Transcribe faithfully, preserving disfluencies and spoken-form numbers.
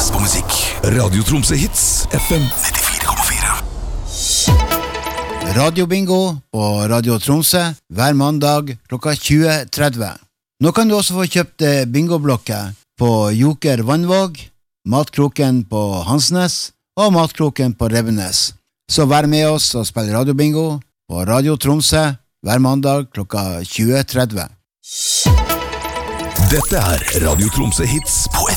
Sats på musikk. Radio Tromsø Hits, F M nittifire komma fire. Radio Bingo på Radio Tromsø hver mandag klokka tjue tretti. Nå kan du også få kjøpt bingoblokker på Joker Vannvåg, Matkroken på Hansnes og Matkroken på Revenes. Så vær med oss og spill Radio Bingo på Radio Tromsø hver mandag klokka tjue tretti. Dette er Radio Tromsø Hits på